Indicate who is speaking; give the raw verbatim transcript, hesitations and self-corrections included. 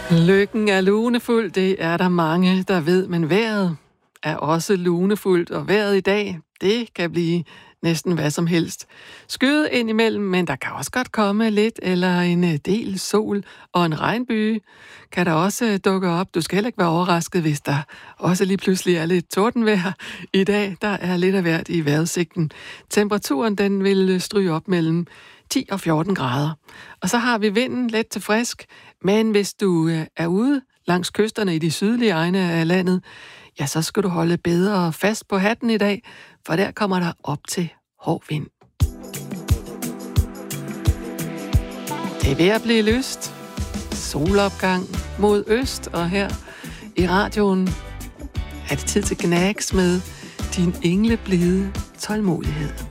Speaker 1: Lykken er lunefuld, det er der mange, der ved, men vejret er også lunefuldt, og vejret i dag, det kan blive næsten hvad som helst. Skyet ind imellem, men der kan også godt komme lidt eller en del sol, og en regnbyge kan der også dukke op. Du skal heller ikke være overrasket, hvis der også lige pludselig er lidt tordenvejr i dag. Der er lidt af hvert i vejrudsigten. Temperaturen den vil stryge op mellem ti og fjorten grader. Og så har vi vinden let til frisk, men hvis du er ude langs kysterne i de sydlige egne af landet, ja, så skal du holde bedre fast på hatten i dag, for der kommer der op til hård vind. Det er ved at blive lyst. Solopgang mod øst, og her i radioen er det tid til Gnags med din engleblide tålmodighed.